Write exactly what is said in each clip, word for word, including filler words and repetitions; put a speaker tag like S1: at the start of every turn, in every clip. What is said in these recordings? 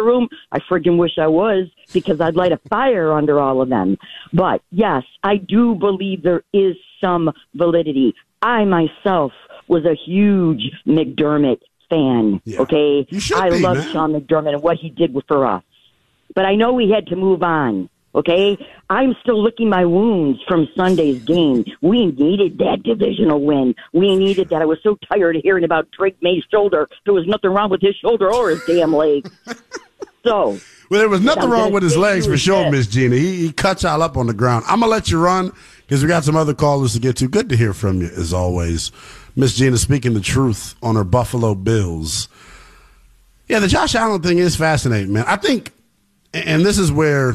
S1: locker room? I friggin' wish I was, because I'd light a fire under all of them. But, yes, I do believe there is some validity. I, myself, was a huge McDermott fan,
S2: yeah.
S1: okay?
S2: You should
S1: I
S2: be,
S1: love
S2: man.
S1: Sean McDermott and what he did for us. But I know we had to move on, okay? I'm still licking my wounds from Sunday's game. We needed that divisional win. We needed that. I was so tired of hearing about Drake May's shoulder. There was nothing wrong with his shoulder or his damn leg. So...
S2: Well, there was nothing
S1: I'm
S2: wrong with his legs for sure,
S1: that.
S2: Miss Gina. He, he cut y'all up on the ground. I'm going to let you run because we got some other callers to get to. Good to hear from you, as always. Miss Gina speaking the truth on her Buffalo Bills. Yeah, the Josh Allen thing is fascinating, man. I think, and this is where,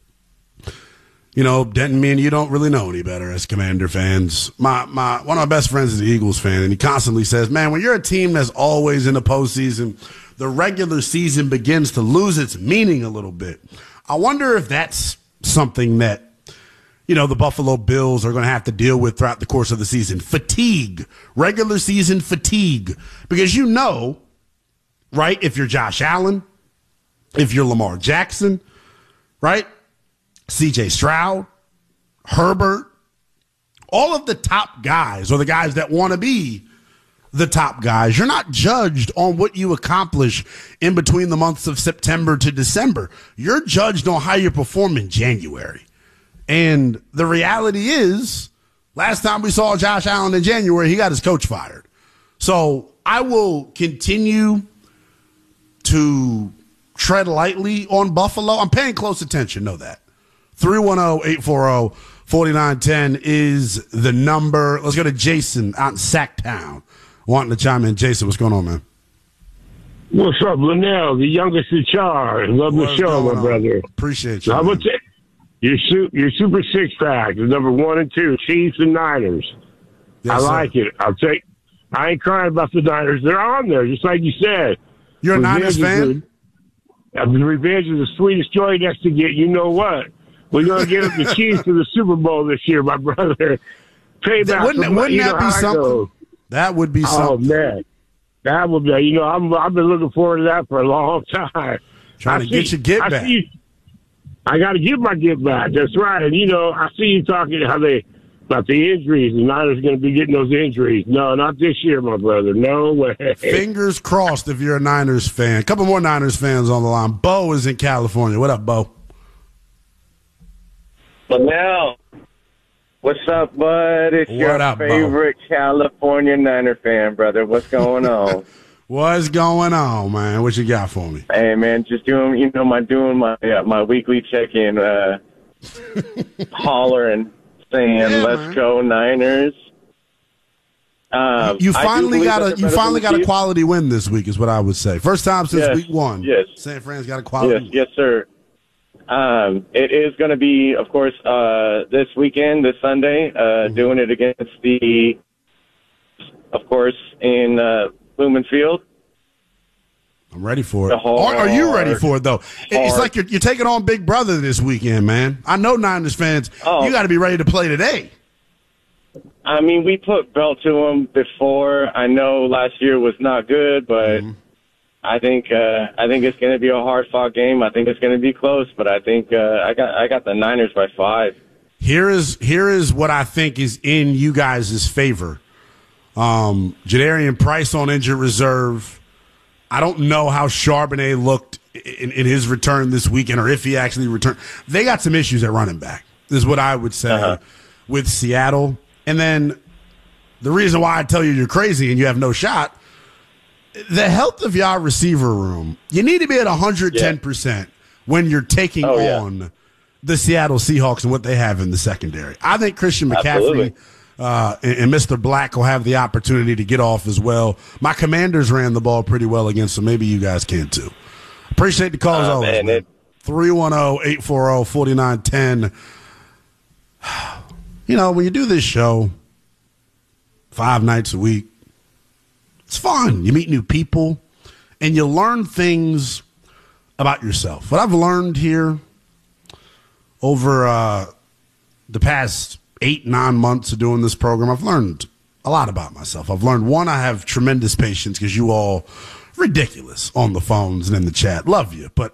S2: you know, Denton, me and you don't really know any better as Commander fans. My my One of my best friends is an Eagles fan, and he constantly says, man, when you're a team that's always in the postseason, the regular season begins to lose its meaning a little bit. I wonder if that's something that, you know, the Buffalo Bills are going to have to deal with throughout the course of the season. Fatigue, regular season fatigue. Because you know, right, if you're Josh Allen, if you're Lamar Jackson, right, C J Stroud, Herbert, all of the top guys, or the guys that want to be the top guys, you're not judged on what you accomplish in between the months of September to December. You're judged on how you perform in January. And the reality is, last time we saw Josh Allen in January, he got his coach fired. So I will continue to tread lightly on Buffalo. I'm paying close attention, know that. three one zero, eight four zero, four nine one zero is the number. Let's go to Jason out in Sacktown wanting to chime in. Jason, what's going on, man?
S3: What's up, Linnell, the youngest in charge? Love
S2: What's
S3: the show, my
S2: on?
S3: brother.
S2: Appreciate you.
S3: How
S2: man.
S3: about that? Your, su- your Super Six Pack is number one and two, Chiefs and Niners.
S2: Yes,
S3: I
S2: sir.
S3: like it. I'll take. I ain't crying about the Niners. They're on there, just like you said.
S2: You're a
S3: Revenge
S2: Niners
S3: is
S2: fan?
S3: The, uh, the revenge is the sweetest joy next to get. You know what? We're gonna get the Chiefs to the Super Bowl this year, my brother. Payback.
S2: Wouldn't,
S3: from-
S2: wouldn't
S3: you
S2: that
S3: know
S2: be
S3: how I
S2: something?
S3: go.
S2: That would be
S3: Oh
S2: something.
S3: man, that would be. You know, I'm. I've been looking forward to that for a long time.
S2: Trying
S3: I
S2: to get
S3: see-
S2: your get
S3: I
S2: back.
S3: see you- I got to get my get back. That's right. And you know, I see you talking how they about the injuries. The Niners are going to be getting those injuries. No, not this year, my brother. No way.
S2: Fingers crossed if you're a Niners fan. A couple more Niners fans on the line. Bo is in California. What up, Bo?
S4: Linnell, what's up, bud? It's
S2: What
S4: your
S2: up, Bo?
S4: favorite California Niner fan, brother. What's going on?
S2: What's going on, man? What you got for me?
S4: Hey, man, just doing, you know, my doing my uh, my weekly check-in, uh, hollering, saying,
S2: Yeah,
S4: "Let's
S2: man.
S4: go Niners." Um,
S2: You
S4: I do
S2: finally
S4: believe
S2: got
S4: that
S2: a
S4: they're
S2: you
S4: better
S2: finally
S4: than
S2: got
S4: the
S2: a
S4: Chiefs.
S2: quality win this week, is what I would say. First time since
S4: Yes,
S2: week one.
S4: yes.
S2: San Fran's got a quality
S4: Yes,
S2: win.
S4: yes, sir. Um, it is going to be, of course, uh, this weekend, this Sunday, uh,
S2: Mm-hmm.
S4: doing it against the, of course, in uh, Lumen Field.
S2: I'm ready for it.
S4: The hard-
S2: Are, are you ready for it, though? It's
S4: hard-
S2: like you're, you're taking on Big Brother this weekend, man. I know Niners fans,
S4: Oh.
S2: you got to be ready to play today.
S4: I mean, we put belt to them before. I know last year was not good, but
S2: Mm-hmm.
S4: I think uh, I think it's going to be a hard fought game. I think it's going to be close, but I think uh, I got I got the Niners by five.
S2: Here is here is what I think is in you guys' favor. Um, Jadarian Price on injured reserve. I don't know how Charbonnet looked in, in his return this weekend, or if he actually returned. They got some issues at running back, is what I would say
S4: Uh-huh.
S2: with Seattle. And then the reason why I tell you you're crazy and you have no shot, the health of your receiver room, you need to be at one hundred ten percent when you're taking
S4: Oh, yeah.
S2: on the Seattle Seahawks and what they have in the secondary. I think Christian McCaffrey
S4: Absolutely.
S2: uh, and, and Mister Black will have the opportunity to get off as well. My Commanders ran the ball pretty well against, so maybe you guys can too. Appreciate the call as
S4: Uh,
S2: always,
S4: man,
S2: man.
S4: it-
S2: three one zero, eight four zero, four nine one zero. You know, when you do this show five nights a week, it's fun. You meet new people, and you learn things about yourself. What I've learned here over uh, the past eight, nine months of doing this program, I've learned a lot about myself. I've learned, one, I have tremendous patience because you all ridiculous on the phones and in the chat. Love you. But